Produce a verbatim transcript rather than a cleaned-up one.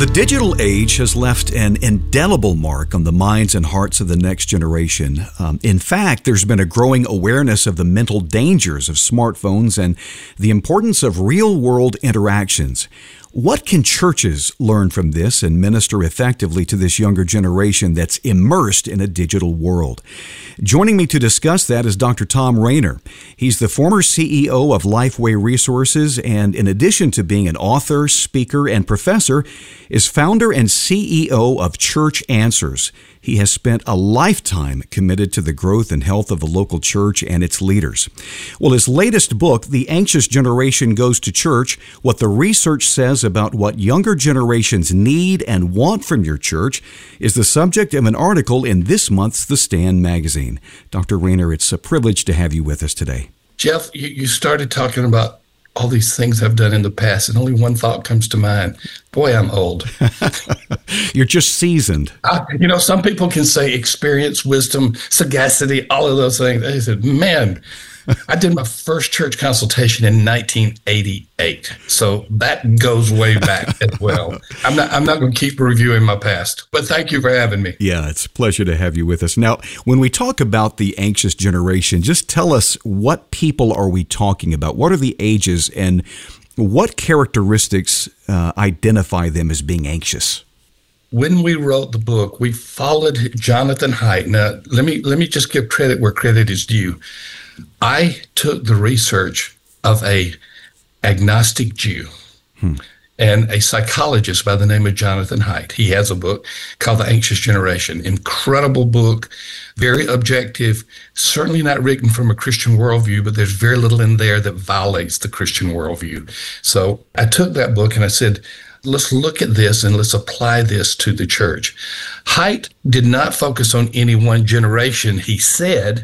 The digital age has left an indelible mark on the minds and hearts of the next generation. Um, in fact, there's been a growing awareness of the mental dangers of smartphones and the importance of real-world interactions. What can churches learn from this and minister effectively to this younger generation that's immersed in a digital world? Joining me to discuss that is Doctor Thom Rainer. He's the former C E O of Lifeway Resources, and in addition to being an author, speaker, and professor, is founder and C E O of Church Answers. He has spent a lifetime committed to the growth and health of the local church and its leaders. Well, his latest book, The Anxious Generation Goes to Church, What the Research Says About What Younger Generations Need and Want from Your Church, is the subject of an article in this month's The Stand magazine. Doctor Rainer, it's a privilege to have you with us today. Jeff, you, you started talking about all these things I've done in the past, and only one thought comes to mind. Boy, I'm old. You're just seasoned. I, you know, some people can say experience, wisdom, sagacity, all of those things. I said, man, I did my first church consultation in nineteen eighty-eight. So that goes way back as well. I'm not I'm not going to keep reviewing my past, but thank you for having me. Yeah, it's a pleasure to have you with us. Now, when we talk about the anxious generation, just tell us, what people are we talking about? What are the ages, and what characteristics uh, identify them as being anxious? When we wrote the book, we followed Jonathan Haidt. Now, let me let me just give credit where credit is due. I took the research of a agnostic Jew hmm. and a psychologist by the name of Jonathan Haidt. He has a book called The Anxious Generation. Incredible book, very objective, certainly not written from a Christian worldview, but there's very little in there that violates the Christian worldview. So I took that book and I said, let's look at this and let's apply this to the church. Haidt did not focus on any one generation. He said